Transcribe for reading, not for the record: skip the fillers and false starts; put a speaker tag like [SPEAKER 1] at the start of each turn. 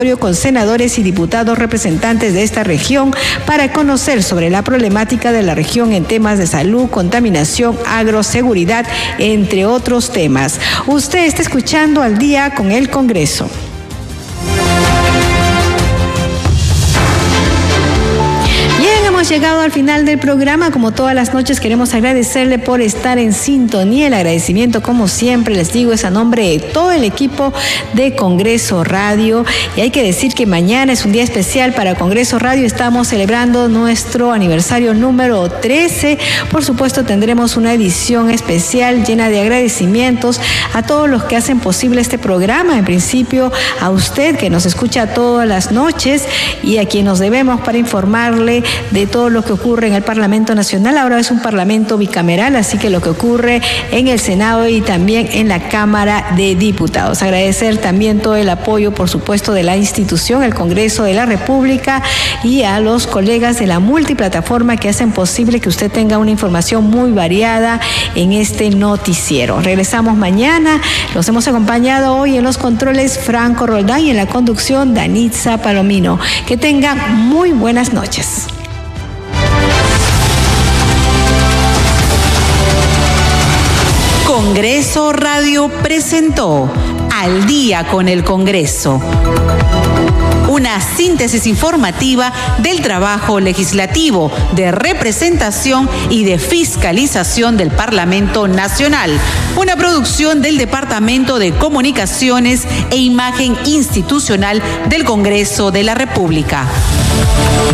[SPEAKER 1] con senadores y diputados representantes de esta región para conocer sobre la problemática de la región en temas de salud, contaminación, agroseguridad, entre otros temas. Usted está escuchando Al Día con el Congreso. Llegado al final del programa. Como todas las noches, queremos agradecerle por estar en sintonía. El agradecimiento, como siempre les digo, es a nombre de todo el equipo de Congreso Radio. Y hay que decir que mañana es un día especial para Congreso Radio. Estamos celebrando nuestro aniversario número 13. Por supuesto, tendremos una edición especial llena de agradecimientos a todos los que hacen posible este programa. En principio, a usted que nos escucha todas las noches y a quien nos debemos para informarle de todo lo que ocurre en el Parlamento Nacional. Ahora es un Parlamento bicameral, así que lo que ocurre en el Senado y también en la Cámara de Diputados. Agradecer también todo el apoyo, por supuesto, de la institución, el Congreso de la República, y a los colegas de la multiplataforma que hacen posible que usted tenga una información muy variada en este noticiero. Regresamos mañana. Los hemos acompañado hoy en los controles Franco Roldán y en la conducción Danitza Palomino. Que tengan muy buenas noches.
[SPEAKER 2] Congreso Radio presentó Al Día con el Congreso. Una síntesis informativa del trabajo legislativo, de representación y de fiscalización del Parlamento Nacional. Una producción del Departamento de Comunicaciones e Imagen Institucional del Congreso de la República.